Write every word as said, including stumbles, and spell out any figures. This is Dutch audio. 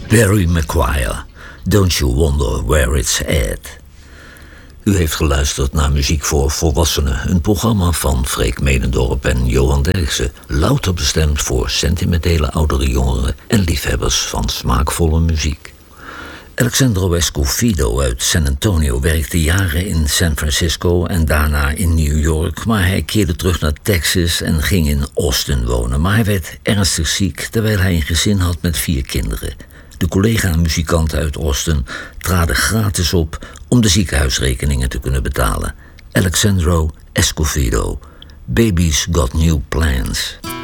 Barry McGuire, Don't You Wonder Where It's At. U heeft geluisterd naar Muziek voor Volwassenen, een programma van Freek Medendorp en Johan Derksen, louter bestemd voor sentimentele oudere jongeren en liefhebbers van smaakvolle muziek. Alexandro Escovedo uit San Antonio werkte jaren in San Francisco en daarna in New York, maar hij keerde terug naar Texas en ging in Austin wonen. Maar hij werd ernstig ziek terwijl hij een gezin had met vier kinderen. De collega-muzikanten uit Austin traden gratis op om de ziekenhuisrekeningen te kunnen betalen. Alexandro Escovedo, Baby's Got New Plans.